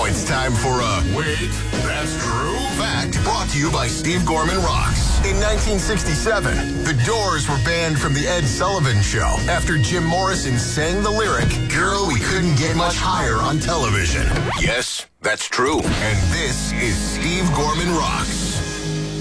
it's time for a Wait, that's true? fact brought to you by Steve Gorman Rocks. In 1967, the Doors were banned from the Ed Sullivan Show after Jim Morrison sang the lyric, "Girl, we couldn't get much higher on television." Yes, that's true. And this is Steve Gorman Rocks.